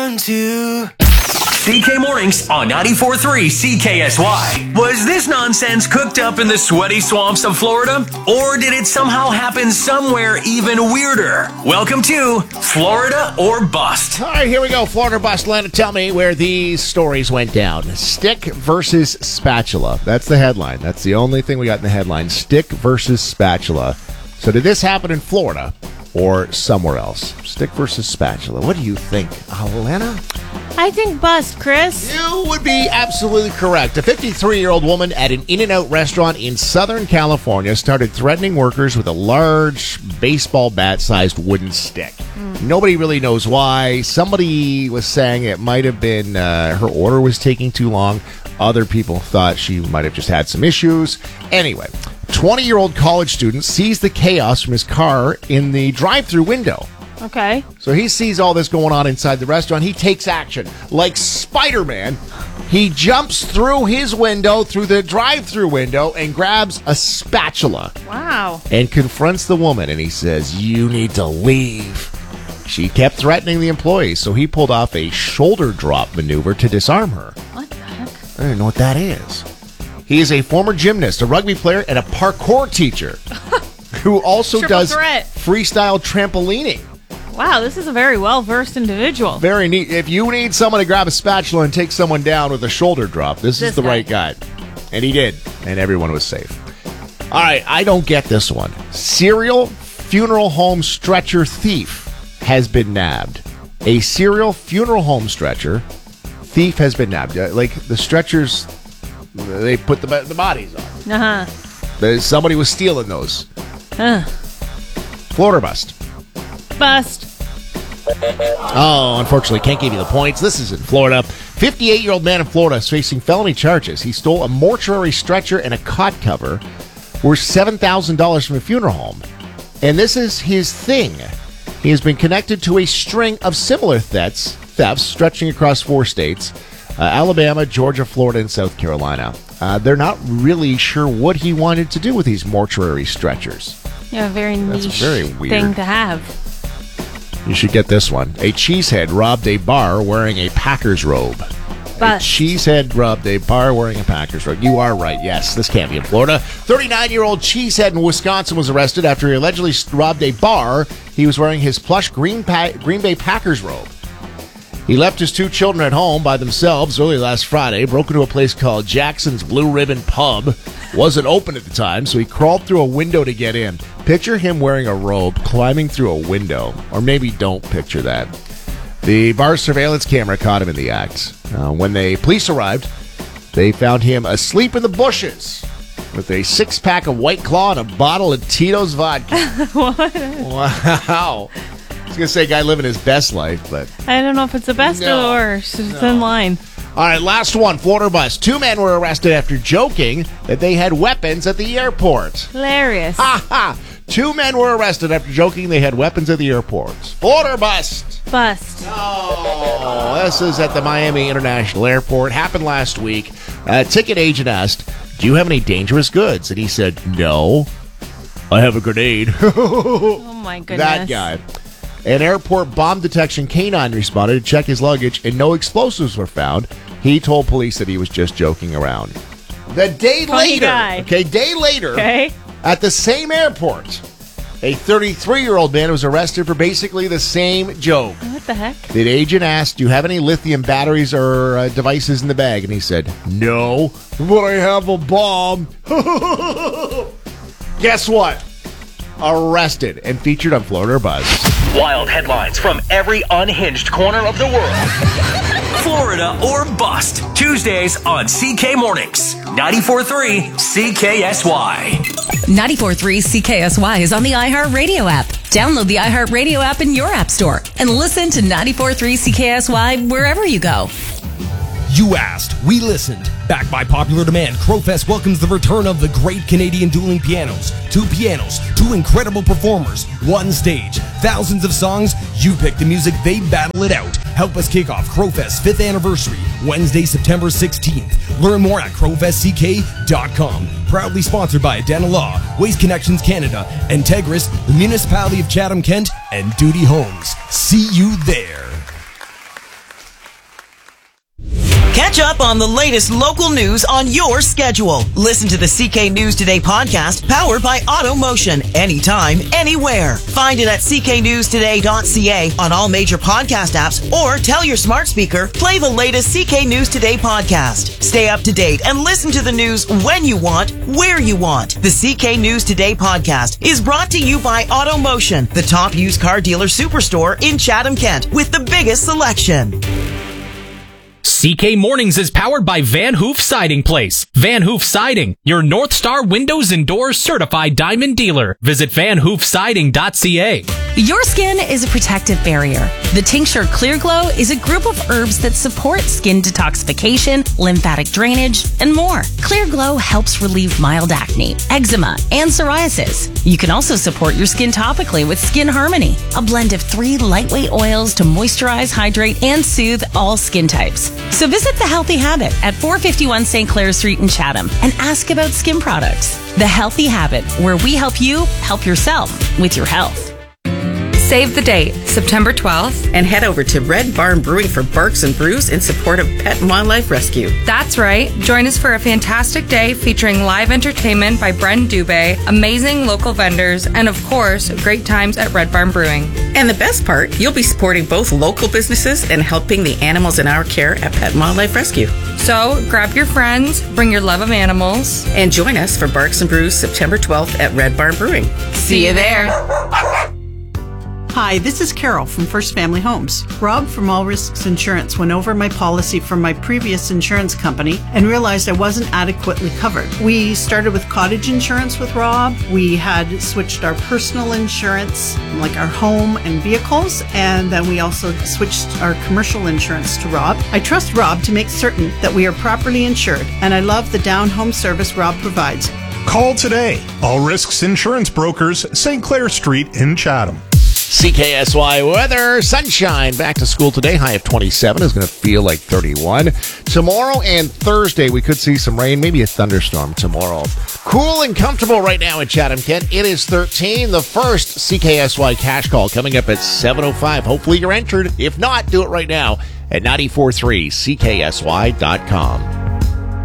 1, 2. CK Mornings on 94.3 CKSY. Was this nonsense cooked up in the sweaty swamps of Florida? Or did it somehow happen somewhere even weirder? Welcome to Florida or Bust. All right, here we go. Florida or Bust. Lana, tell me where these stories went down. Stick versus spatula. That's the headline. That's the only thing we got in the headline. Stick versus spatula. So did this happen in Florida or somewhere else? Stick versus spatula. What do you think, Lana? I think bust, Chris. You would be absolutely correct. A 53-year-old woman at an In-N-Out restaurant in Southern California started threatening workers with a large baseball bat-sized wooden stick. Nobody really knows why. Somebody was saying it might have been her order was taking too long. Other people thought she might have just had some issues. Anyway, 20-year-old college student sees the chaos from his car in the drive-thru window. Okay. So he sees all this going on inside the restaurant. He takes action. Like Spider-Man, he jumps through his window, through the drive-thru window, and grabs a spatula. Wow. And confronts the woman, and he says, "You need to leave." She kept threatening the employees, so he pulled off a shoulder drop maneuver to disarm her. What the heck? I don't know what that is. He is a former gymnast, a rugby player, and a parkour teacher who also Triple does threat. freestyle trampolining. Wow, this is a very well-versed individual. Very neat. If you need someone to grab a spatula and take someone down with a shoulder drop, this is the guy. right guy. And he did. And everyone was safe. All right, I don't get this one. Serial funeral home stretcher thief has been nabbed. A serial funeral home stretcher thief has been nabbed. Like the stretchers, they put the bodies on. Uh-huh. Somebody was stealing those. Florida bust. Bust. Oh, unfortunately, can't give you the points. This is in Florida. 58-year-old man in Florida is facing felony charges. He stole a mortuary stretcher and a cot cover worth $7,000 from a funeral home. And this is his thing. He has been connected to a string of similar thefts stretching across 4 states, Alabama, Georgia, Florida, and South Carolina. They're not really sure what he wanted to do with these mortuary stretchers. Yeah, very niche very weird thing to have. You should get this one. A cheesehead robbed a bar wearing a Packers robe. Bust. A cheesehead robbed a bar wearing a Packers robe. You are right. Yes, this can't be in Florida. 39-year-old cheesehead in Wisconsin was arrested after he allegedly robbed a bar. He was wearing his plush Green Bay Packers robe. He left his 2 children at home by themselves early last Friday, broke into a place called Jackson's Blue Ribbon Pub. Wasn't open at the time, so he crawled through a window to get in. Picture him wearing a robe, climbing through a window. Or maybe don't picture that. The bar's surveillance camera caught him in the act. When the police arrived, they found him asleep in the bushes with a 6-pack of White Claw and a bottle of Tito's vodka. What? Wow. I was going to say guy living his best life, but... I don't know if it's the best or the worst. It's in line. All right, last one. Florida bus. 2 men were arrested after joking that they had weapons at the airport. Hilarious. Ha ha! 2 men were arrested after joking they had weapons at the airport. Florida bust. Bust. Oh, this is at the Miami International Airport. Happened last week. A ticket agent asked, "Do you have any dangerous goods?" And he said, "No. I have a grenade." Oh, my goodness. That guy. An airport bomb detection canine responded to check his luggage, and no explosives were found. He told police that he was just joking around. The day Funny guy. later, at the same airport, a 33-year-old man was arrested for basically the same joke. What the heck? The agent asked, "Do you have any lithium batteries or devices in the bag?" And he said, "No, but I have a bomb." Guess what? Arrested and featured on Florida Buzz. Wild headlines from every unhinged corner of the world. Florida or Bust. Tuesdays on CK Mornings. 94.3 CKSY. 94.3 CKSY is on the iHeartRadio app. Download the iHeartRadio app in your app store and listen to 94.3 CKSY wherever you go. You asked, we listened. Backed by popular demand, Crowfest welcomes the return of the great Canadian dueling pianos. 2 pianos, 2 incredible performers, 1 stage, thousands of songs. You pick the music, they battle it out. Help us kick off Crowfest's 5th anniversary, Wednesday, September 16th. Learn more at crowfestck.com. Proudly sponsored by Adana Law, Waste Connections Canada, Integris, the Municipality of Chatham-Kent, and Duty Homes. See you there. Catch up on the latest local news on your schedule. Listen to the CK News Today podcast, powered by AutoMotion, anytime, anywhere. Find it at cknewstoday.ca on all major podcast apps, or tell your smart speaker, play the latest CK News Today podcast. Stay up to date and listen to the news when you want, where you want. The CK News Today podcast is brought to you by AutoMotion, the top used car dealer superstore in Chatham, Kent, with the biggest selection. CK Mornings is powered by Van Hoof Siding Place. Van Hoof Siding, your North Star Windows and Doors certified diamond dealer. Visit vanhoofsiding.ca. Your skin is a protective barrier. The tincture Clear Glow is a group of herbs that support skin detoxification, lymphatic drainage, and more. Clear Glow helps relieve mild acne, eczema, and psoriasis. You can also support your skin topically with Skin Harmony, a blend of 3 lightweight oils to moisturize, hydrate, and soothe all skin types. So visit The Healthy Habit at 451 St. Clair Street in Chatham and ask about skin products. The Healthy Habit, where we help you help yourself with your health. Save the date, September 12th. And head over to Red Barn Brewing for Barks and Brews in support of Pet and Wildlife Rescue. That's right. Join us for a fantastic day featuring live entertainment by Bren Dubé, amazing local vendors, and of course, great times at Red Barn Brewing. And the best part, you'll be supporting both local businesses and helping the animals in our care at Pet and Wildlife Rescue. So grab your friends, bring your love of animals, and join us for Barks and Brews September 12th at Red Barn Brewing. See you there. Hi, this is Carol from First Family Homes. Rob from All Risks Insurance went over my policy from my previous insurance company and realized I wasn't adequately covered. We started with cottage insurance with Rob. We had switched our personal insurance, like our home and vehicles, and then we also switched our commercial insurance to Rob. I trust Rob to make certain that we are properly insured, and I love the down home service Rob provides. Call today. All Risks Insurance Brokers, St. Clair Street in Chatham. CKSY weather, sunshine, back to school today. High of 27 is going to feel like 31. Tomorrow and Thursday, we could see some rain, maybe a thunderstorm tomorrow. Cool and comfortable right now in Chatham, Kent. It is 13. The first CKSY cash call coming up at 7:05. Hopefully you're entered. If not, do it right now at 94.3CKSY.com.